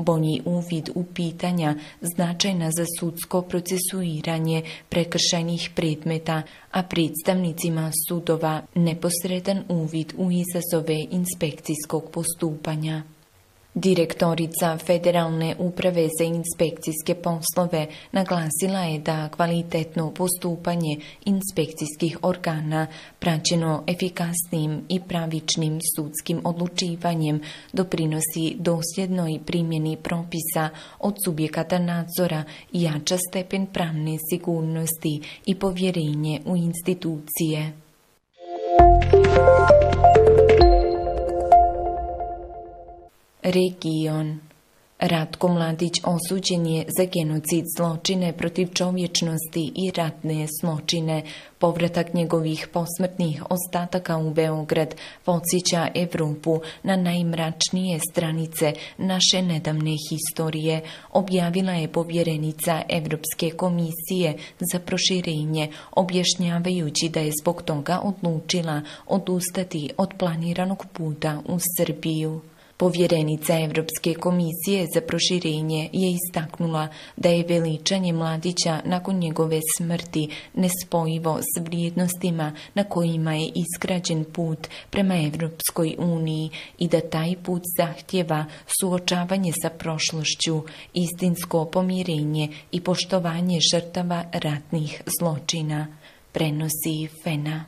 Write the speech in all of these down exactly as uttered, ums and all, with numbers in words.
bolji uvid u pitanja značajna za sudsko procesuiranje prekršajnih predmeta, a predstavnicima sudova neposredan uvid u izazove inspekcijskog postupanja. Direktorica Federalne uprave za inspekcijske poslove naglasila je da kvalitetno postupanje inspekcijskih organa praćeno efikasnim i pravičnim sudskim odlučivanjem doprinosi dosljednoj primjeni propisa od subjekata nadzora i jača stepen pravne sigurnosti i povjerenje u institucije. Region. Ratko Mladić osuđen je za genocid, zločine protiv čovječnosti i ratne zločine. Povratak njegovih posmrtnih ostataka u Beograd podsjeća Evropu na najmračnije stranice naše nedavne historije, objavila je povjerenica Evropske komisije za proširenje, objašnjavajući da je zbog toga odlučila odustati od planiranog puta u Srbiju. Povjerenica Evropske komisije za proširenje je istaknula da je veličanje Mladića nakon njegove smrti nespojivo s vrijednostima na kojima je izgrađen put prema Evropskoj uniji i da taj put zahtjeva suočavanje sa prošlošću, istinsko pomirenje i poštovanje žrtava ratnih zločina, prenosi Fena.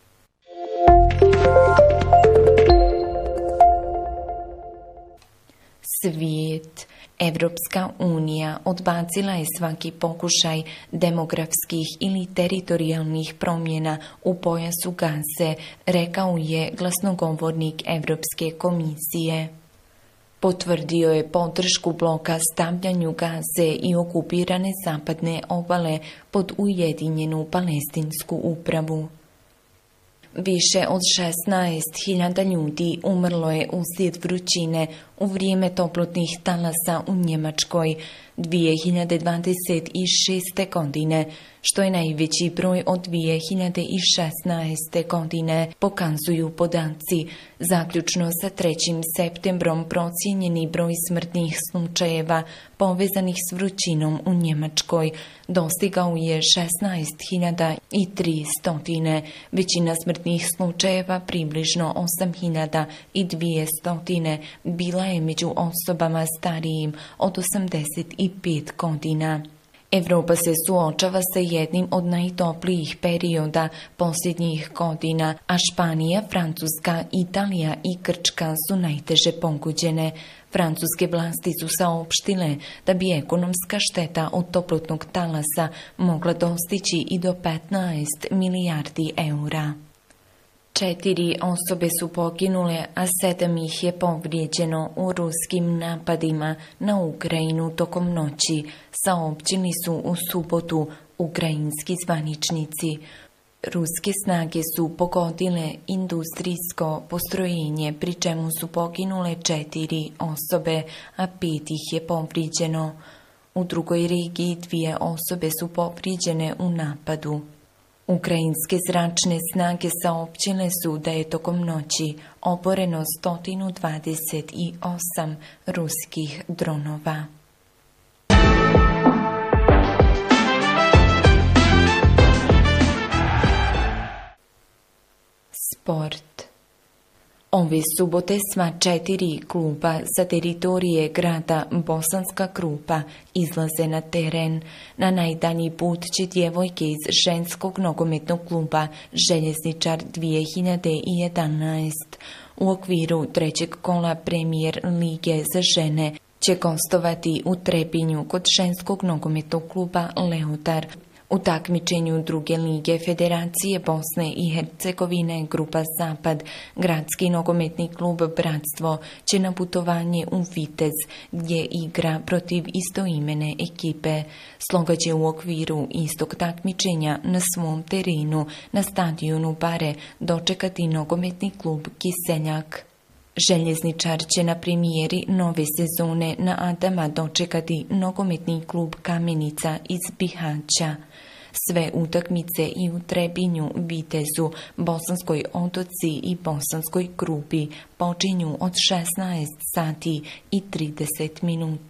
Svijet. Evropska unija odbacila je svaki pokušaj demografskih ili teritorijalnih promjena u pojasu Gaze, rekao je glasnogovornik Evropske komisije. Potvrdio je podršku bloka stavljanju Gaze i okupirane zapadne obale pod ujedinjenu palestinsku upravu. Više od šesnaest hiljada ljudi umrlo je uslijed vrućine u vrijeme toplotnih talasa u Njemačkoj dvije hiljade dvadeset šeste. godine, što je najveći broj od dvije hiljade šesnaeste. godine, pokazuju podaci. Zaključno sa trećim septembrom procijenjeni broj smrtnih slučajeva povezanih s vrućinom u Njemačkoj dostigao je šesnaest hiljada tristo. Većina smrtnih slučajeva, približno osam hiljada dvjesto, bila je među osobama starijim od osamdeset pet godina. Evropa se suočava sa jednim od najtoplijih perioda posljednjih godina, a Španija, Francuska, Italija i Grčka su najteže pogođene. Francuske vlasti su saopštile da bi ekonomska šteta od toplotnog talasa mogla dostići i do petnaest milijardi eura. Četiri osobe su poginule, a sedam ih je povrijeđeno u ruskim napadima na Ukrajinu tokom noći, saopćili su u subotu ukrajinski zvaničnici. Ruske snage su pogodile industrijsko postrojenje, pri čemu su poginule četiri osobe, a pet ih je povrijeđeno. U drugoj regiji dvije osobe su povrijeđene u napadu. Ukrajinske zračne snage saopćile su da je tokom noći oboreno sto dvadeset osam ruskih dronova. Sport. Ove subote sva četiri kluba sa teritorije grada Bosanska Krupa izlaze na teren. Na najdalji put će djevojke iz ženskog nogometnog kluba Željezničar dvije hiljade jedanaest. U okviru trećeg kola Premijer lige za žene će gostovati u Trebinju kod ženskog nogometnog kluba Leotar. U takmičenju druge lige Federacije Bosne i Hercegovine Grupa Zapad, gradski nogometni klub Bratstvo će na putovanje u Vitez, gdje igra protiv istoimene ekipe. Sloga će u okviru istog takmičenja na svom terenu na stadionu Bare dočekati nogometni klub Kiseljak. Željezničar će na premijeri nove sezone na Adama dočekati nogometni klub Kamenica iz Bihaća. Sve utakmice i u Trebinju, Vitezu, Bosanskoj Otoci i Bosanskoj Krupi počinju od šesnaest sati i trideset minuta.